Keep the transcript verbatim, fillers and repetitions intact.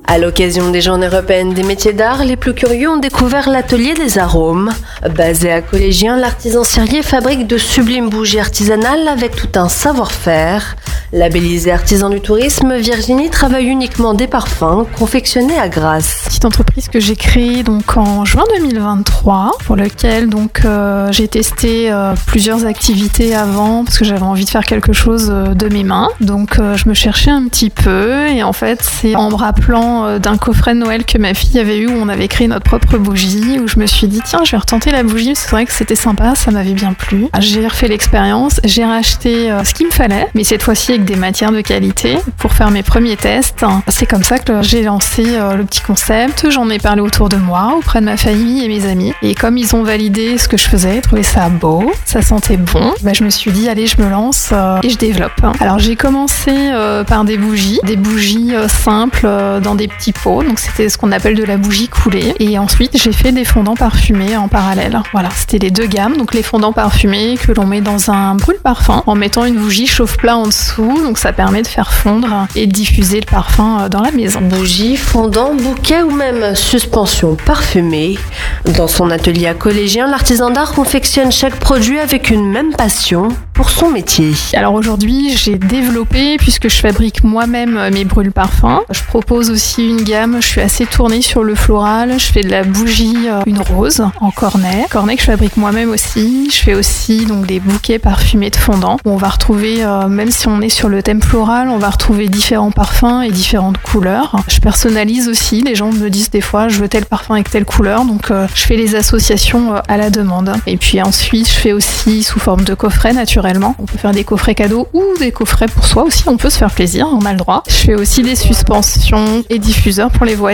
À l'occasion des Journées européennes des métiers d'art, les plus curieux ont découvert l'atelier des arômes. Basé à Collégien, l'artisan cirier fabrique de sublimes bougies artisanales avec tout un savoir-faire. Labellisée artisan du tourisme, Virginie travaille uniquement des parfums confectionnés à Grasse. Petite entreprise que j'ai créée donc en juin deux mille vingt-trois, pour lequel donc euh, j'ai testé euh, plusieurs activités avant parce que j'avais envie de faire quelque chose euh, de mes mains. Donc euh, je me cherchais un petit peu et en fait c'est en me rappelant euh, d'un coffret de Noël que ma fille avait eu où on avait créé notre propre bougie où je me suis dit tiens je vais retenter la bougie, c'est vrai que c'était sympa, ça m'avait bien plu. J'ai refait l'expérience, j'ai racheté euh, ce qu'il me fallait, mais cette fois-ci avec des matières de qualité pour faire mes premiers tests. C'est comme ça que j'ai lancé euh, le petit concept, j'en ai parlé autour de moi, auprès de ma famille et mes amis. Et comme ils ont validé ce que je faisais, trouvé ça beau, ça sentait bon, bah, je me suis dit allez je me lance euh, et je développe. Alors j'ai commencé euh, par des bougies, des bougies euh, simples euh, dans des petits pots, donc c'était ce qu'on appelle de la bougie coulée. Et ensuite j'ai fait des fondants parfumés en parallèle. Voilà, c'était les deux gammes, donc les fondants parfumés que l'on met dans un brûle-parfum en mettant une bougie chauffe-plat en dessous, donc ça permet de faire fondre et de diffuser le parfum dans la maison. Bougies, fondants, bouquets ou même suspension parfumée. Dans son atelier à Collégien, l'artisan d'art confectionne chaque produit avec une même passion pour son métier. Alors aujourd'hui, j'ai développé, puisque je fabrique moi-même mes brûle-parfums. Je propose aussi une gamme, je suis assez tournée sur le floral. Je fais de la bougie, une rose en cornet. Cornet que je fabrique moi-même aussi. Je fais aussi donc des bouquets parfumés de fondant où on va retrouver, euh, même si on est sur le thème floral, on va retrouver différents parfums et différentes couleurs. Je personnalise aussi, les gens me disent des fois je veux tel parfum avec telle couleur, donc euh, je fais les associations euh, à la demande. Et puis ensuite je fais aussi sous forme de coffret naturellement. On peut faire des coffrets cadeaux ou des coffrets pour soi aussi, on peut se faire plaisir, on a le droit. Je fais aussi des suspensions et diffuseurs pour les voitures.